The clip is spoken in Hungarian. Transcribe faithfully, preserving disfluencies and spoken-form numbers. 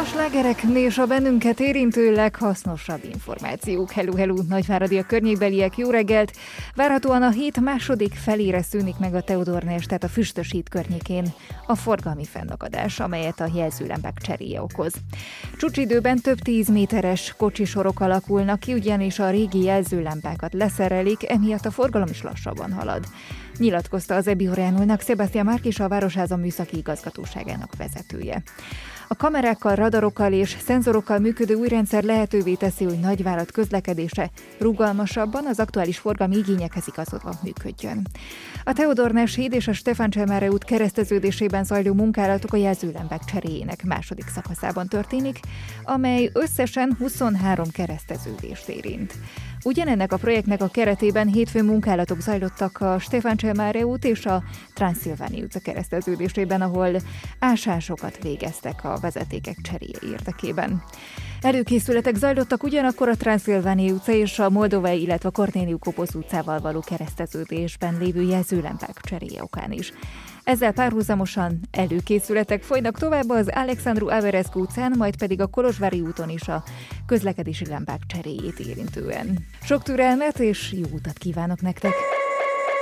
A slágerek és a bennünket érintő leghasznosabb információk. Hello, hello, Nagyváradi a környékbeliek, jó reggelt! Várhatóan a hét második felére szűnik meg a Teodor-Nes, tehát a Füstös híd környékén a forgalmi fennakadás, amelyet a jelzőlámpák cseréje okoz. Csúcsidőben több tíz méteres kocsisorok alakulnak ki, ugyanis a régi jelzőlámpákat leszerelik, emiatt a forgalom is lassabban halad. Nyilatkozta az Ebioránulnak Sebastián Márkis, a Városháza műszaki igazgatóságának vezetője. A kamerákkal, radarokkal és szenzorokkal működő új rendszer lehetővé teszi, hogy Nagyvárad közlekedése rugalmasabban, az aktuális forgalmi igényekhez igazodva működjön. A Teodor-Nes híd és a Stefán Cselmare út kereszteződésében zajló munkálatok a jelzőlámpák cseréjének második szakaszában történik, amely összesen huszonhárom kereszteződést érint. Ugyanennek a projektnek a keretében hétfőn munkálatok zajlottak a Stefán Cselmare út és a Transzilvánia utca kereszteződésében, ahol ásásokat végeztek a vezetékek cseréje érdekében. Előkészületek zajlottak ugyanakkor a Transzilvánia utca és a Moldovai, illetve a Kornélius Koposz utcával való kereszteződésben lévő jelzőlámpák cseréje okán is. Ezzel párhuzamosan előkészületek folynak tovább az Alexandru Averescu utcán, majd pedig a Kolozsvári úton is a közlekedési lámpák cseréjét érintően. Sok türelmet és jó utat kívánok nektek!